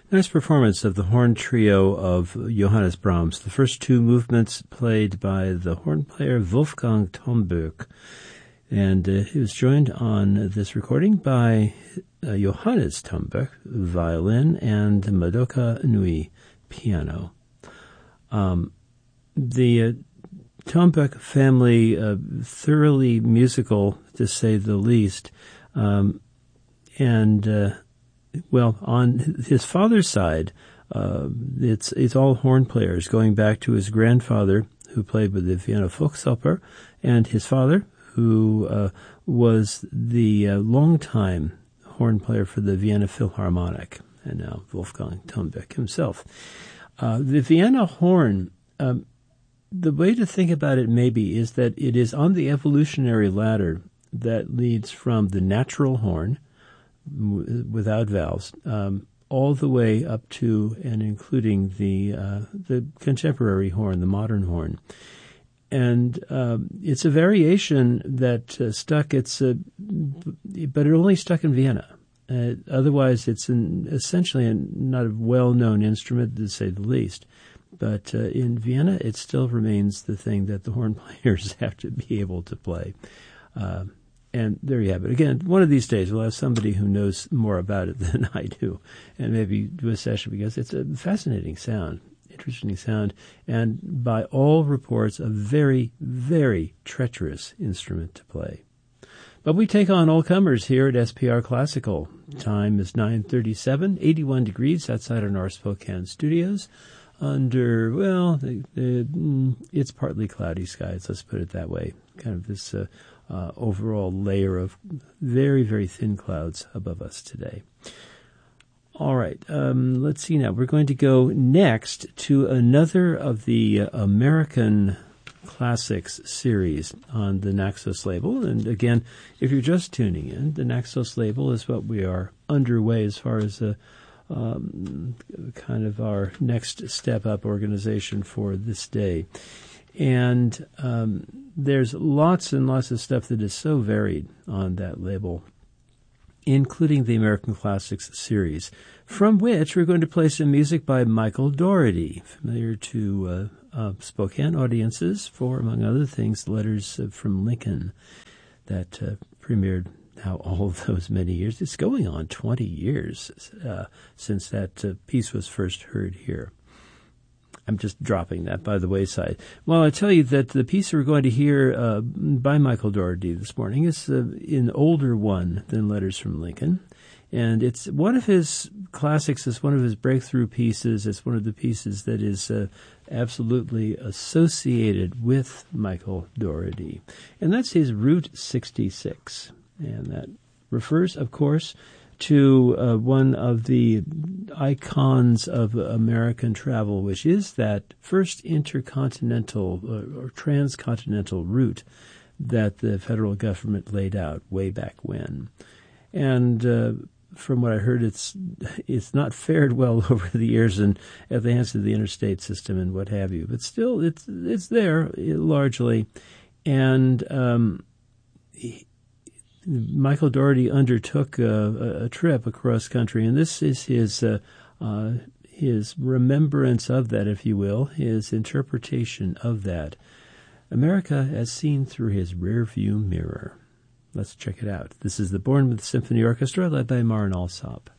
Nice performance of the horn trio of Johannes Brahms. The first two movements played by the horn player Wolfgang Tomberg. And he was joined on this recording by Johannes Tomberg, violin, and Madoka Nui, piano. The Tomberg family, thoroughly musical, to say the least. Well, on his father's side, it's all horn players, going back to his grandfather, who played with the Vienna Volksoper, and his father, who was the longtime horn player for the Vienna Philharmonic, and now Wolfgang Tomberg himself. The Vienna horn, the way to think about it maybe is that it is on the evolutionary ladder that leads from the natural horn, without valves, all the way up to and including the contemporary horn, the modern horn. And it's a variation that stuck. But it only stuck in Vienna. Otherwise, it's essentially not a well-known instrument, to say the least. But in Vienna, it still remains the thing that the horn players have to be able to play. And there you have it. Again, one of these days we'll have somebody who knows more about it than I do, and maybe do a session, because it's a fascinating sound, interesting sound, and by all reports, a very, very treacherous instrument to play. But we take on all comers here at SPR Classical. Time is 9:37, 81 degrees outside our North Spokane studios. Under, it's partly cloudy skies, let's put it that way. Kind of this overall layer of very, very thin clouds above us today. All right, let's see now. We're going to go next to another of the American Classics series on the Naxos label. And again, if you're just tuning in, the Naxos label is what we are underway as far as kind of our next step-up organization for this day. And there's lots and lots of stuff that is so varied on that label, including the American Classics series, from which we're going to play some music by Michael Dougherty, familiar to Spokane audiences for, among other things, Letters from Lincoln, that premiered now all of those many years. It's going on 20 years since that piece was first heard here. I'm just dropping that by the wayside. Well, I tell you that the piece we're going to hear by Michael Dougherty this morning is an older one than Letters from Lincoln. And it's one of his classics. It's one of his breakthrough pieces. It's one of the pieces that is absolutely associated with Michael Dougherty. And that's his Route 66. And that refers, of course, to one of the icons of American travel, which is that first intercontinental or transcontinental route that the federal government laid out way back when. And from what I heard, it's not fared well over the years and at the hands of the interstate system and what have you. But still, it's there largely. And Michael Dougherty undertook a trip across country, and this is his remembrance of that, if you will, his interpretation of that. America as seen through his rearview mirror. Let's check it out. This is the Bournemouth Symphony Orchestra, led by Maren Alsop.